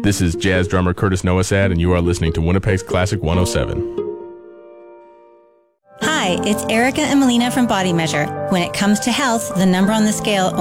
This is jazz drummer Curtis Noasad, and you are listening to Winnipeg's Classic 107. Hi, it's Erica and Melina from Body Measure. When it comes to health, the number on the scale